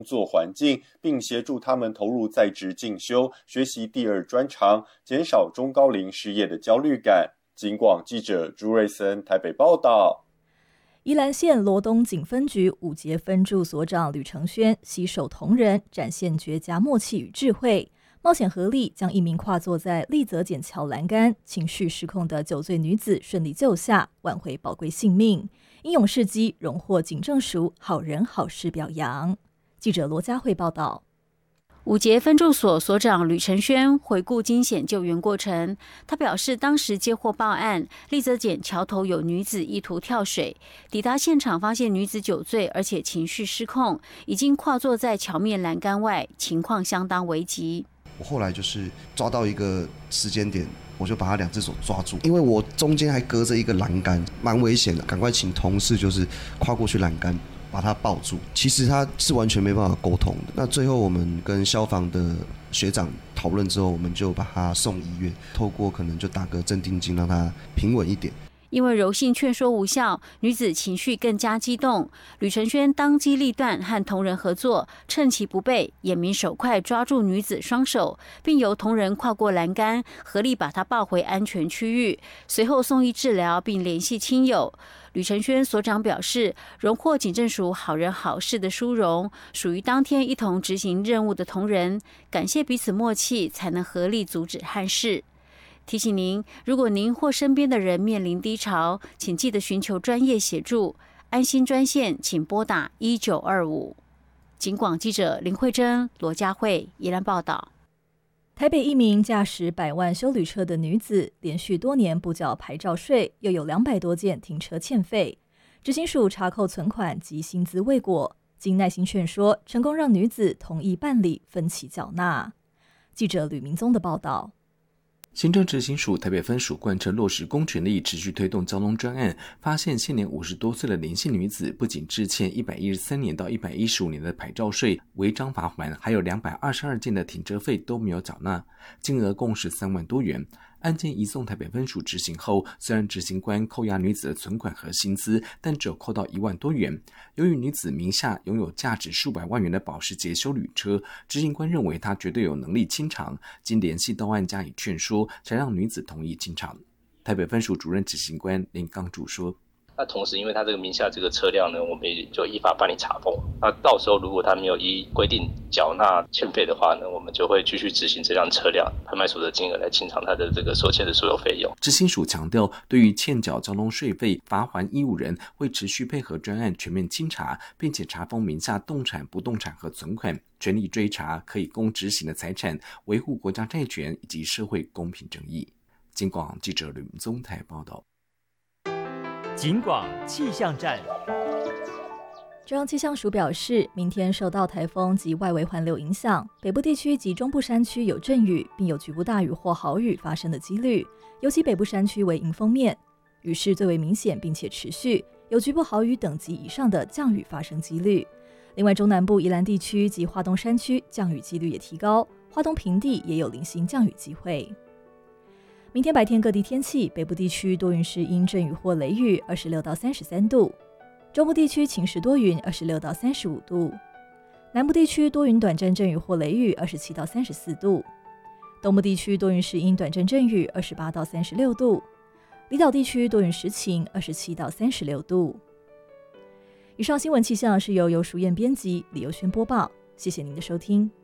作环境，并协助他们投入在职进修，学习第二专长，减少中高龄失业的焦虑感。警广记者朱瑞森台北报道。 宜兰县罗东警分局五节分驻所长吕承轩携手同仁，展现绝佳默契与智慧，冒险合力将一名跨坐在立泽简桥栏杆、情绪失控的酒醉女子顺利救下，挽回宝贵性命。英勇事迹荣获警政署好人好事表扬。记者罗佳慧报道。 五节分驻所所长吕承轩回顾惊险救援过程，他表示，当时接获报案，立泽简桥头有女子意图跳水，抵达现场发现女子酒醉，而且情绪失控，已经跨坐在桥面栏杆外，情况相当危急。 我后来就是抓到一个时间点，我就把他2只手抓住，因为我中间还隔着一个栏杆，蛮危险的，赶快请同事就是跨过去栏杆把他抱住。其实他是完全没办法沟通的。那最后我们跟消防的学长讨论之后，我们就把他送医院，透过可能就打个镇定剂让他平稳一点。 因为柔性劝说无效，女子情绪更加激动。吕承轩当机立断，和同仁合作，趁其不备，眼明手快抓住女子双手，并由同仁跨过栏杆，合力把她抱回安全区域。随后送医治疗，并联系亲友。吕承轩所长表示，荣获警政署好人好事的殊荣，属于当天一同执行任务的同仁，感谢彼此默契，才能合力阻止憾事。提醒您，如果您或身边的人面临低潮，请记得寻求专业协助。安心专线请拨打1925。警广记者林慧珍、罗佳慧宜兰报道。 台北一名驾驶100万休旅车的女子，连续多年不缴牌照税，又有200多件停车欠费。执行署查扣存款及薪资未果，经耐心劝说，成功让女子同意办理分期缴纳。记者吕明宗的报道。 行政执行署台北分署贯彻落实公权力，持续推动交通专案，发现现年50多岁的林姓女子不仅致欠113年到115年的牌照税、违章罚锾，还有222件的停车费都没有缴纳，金额共13万多元。案件移送台北分署执行后，虽然执行官扣押女子的存款和薪资，但只有扣到1万多元。由于女子名下拥有价值数百万元的保时捷休旅车，执行官认为她绝对有能力清偿，经联系到案加以劝说，才让女子同意清偿。台北分署主任执行官林刚柱说， 那同时因为他这个名下这个车辆呢，我们也就依法办理查封。那到时候如果他没有依规定缴纳欠费的话呢，我们就会继续执行这辆车辆拍卖所得金额来清偿他的这个所欠的所有费用。 执行署强调，对于欠缴交通税费罚锾义务人，会持续配合专案全面清查，并且查封名下动产、不动产和存款，全力追查可以供执行的财产，维护国家债权以及社会公平正义。警广记者吕明宗台报道。 警广气象站。 中央气象署表示，明天受到台风及外围环流影响，北部地区及中部山区有阵雨，并有局部大雨或豪雨发生的几率，尤其北部山区为迎风面，雨势最为明显并且持续，有局部豪雨等级以上的降雨发生几率。另外，中南部宜兰地区及花东山区降雨几率也提高，花东平地也有零星降雨机会。明天白天各地天气，北部地区多云时阴阵雨或雷雨，26到33度；中部地区晴时多云，26到35度；南部地区多云短暂阵雨或雷雨，27到34度；东部地区多云时阴短暂阵雨，28到36度；离岛地区多云时晴，27到36度。以上新闻气象是由淑燕编辑，李佑轩播报，谢谢您的收听。